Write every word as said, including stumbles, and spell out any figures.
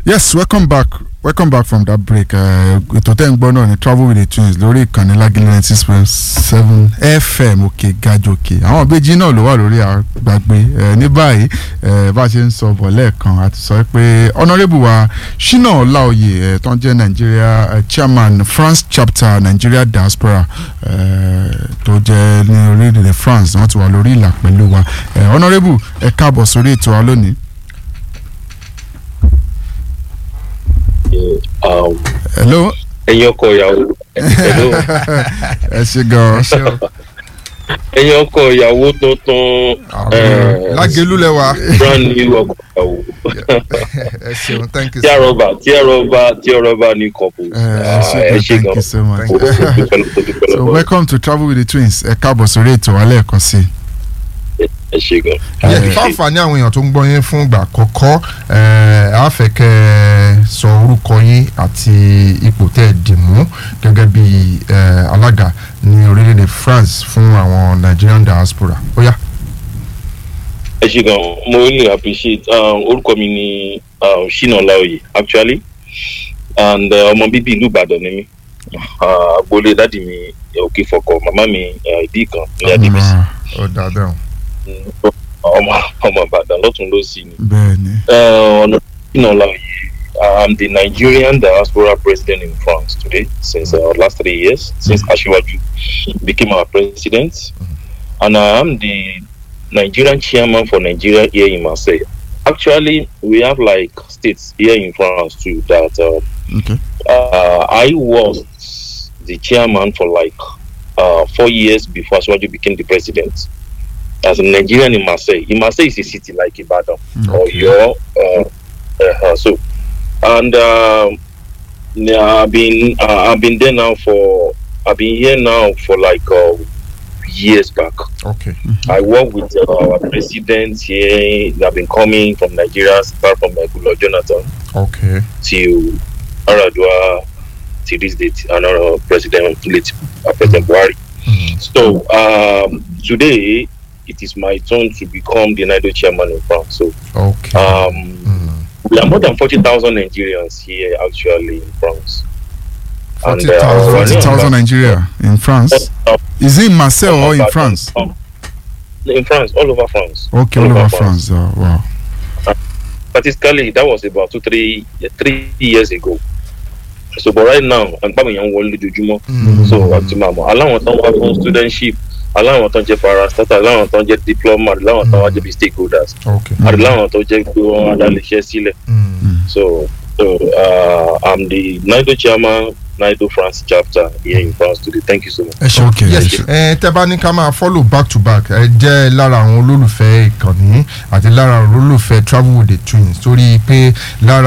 Yes, welcome back. Welcome back from that break. Ètò tẹ́ ń gbọ́ náà ni Travel with the Twins lórí ìkànnì Lágìlì ninety six point seven F M òkè gàjòkè. Àwọn ìbejì náà ló wà lórí àgbàgbé. Ní báyìí bá a ṣe ń sọ bọ̀ lẹ́ẹ̀kan àti sọ pé Honourable wa Shina Olaoye tó ń jẹ́ Nigeria chairman France chapter Nigeria diaspora tó jẹ́ ní orílẹ̀-èdè France wọ́n ti wà lórí ìlà pẹ̀lú wa. Honourable ẹ káàbọ̀ sórí ètò wa lónìí. Um, hello. ẹ̀yin ọkọ ìyàwó. hello. ẹ ṣe gan. ẹ̀yin ọkọ ìyàwó tuntun. Lágẹ̀lú lẹ́wà. brand new ọkọ ìyàwó. ẹ ṣeun, thank you. tí a rọba tí a rọba tí a rọba ní couple. ẹ ṣe gan, thank you so much. So welcome to Travel with the Twins. ẹ káàbọ̀ sórí ètò wa lẹ́ẹ̀kan sí i. ẹ ṣe gan. fáǹfààní àwọn èèyàn tó ń gbọ́ yín fún ìgbà àkọ́kọ́ a fẹ́ kẹ́ ẹ sọ orúkọ yín àti ipò tẹ́ ẹ dì mú gẹ́gẹ́ bí alága ní orílẹ̀-èdè France fún àwọn Nigerian diaspora. Ó yá. ẹ ṣe gan, mo really appreciate orúkọ mi ní Shina Olaoye actually and ọmọ bíbí ìlú Ìbàdàn ni mí. agboolé dádì mi òkè fọkọ màmá mi ìdí kan ní Adébísí. ó dáadáa. ọmọ ọmọ Ìbàdàn lọ́tún ló sì ni. bẹ́ẹ̀ni. ọ̀nà Shina Olaoye, I'm the Nigerian diaspora president in France today since uh, last three years since Asiwaju became our president, mm-hmm. and I am the Nigerian chairman for Nigeria here in Marseille. Actually, we have like states here in France too that uh, okay. uh, I was the chairman for like uh, four years before Asiwaju became the president. As a Nigerian in Marseille, in Marseille is a city like Ibadan okay. or your uh, uh, so, and uh, yeah, I've been uh, I've been there now for I've been here now for like uh, years back. Okay, mm-hmm. I work with uh, our president here. They've been coming from Nigeria, start from Goodluck Jonathan. Okay, to Aradua, to this date, and our president, late uh, President Buhari. Mm-hmm. So um, today. It is my turn to become the N I D O chairman in France. So, okay. um, mm. we are more than forty thousand Nigerians here actually in France. Forty thousand uh, Nigeria in France. Uh, Is it in Marseille or in France? Um, in France, all over France. Okay, all, all over, over France. France. Oh, wow. Uh, statistically, that was about two, three, three years ago. So, but right now, I'm coming young world mm. So, at the moment, allow one studentship. aláwọn tó ń jẹ́ parastatal aláwọn tó ń jẹ́ diploma aláwọn tó wá jẹ́ bí stakeholders aláwọn tó jẹ́ pé wọ́n adálẹ́ṣẹ́ sílẹ̀. so so uh, I'm the N I D O chairman N I D O France chapter here in France today. Thank you so much. ẹ ṣe okay yes ẹ tẹ́ bá ní ká máa follow back to back ẹ jẹ́ lára àwọn olólùfẹ́ ìkànnì àti lára àwọn olólùfẹ́ Travel with the Twins torí pé lára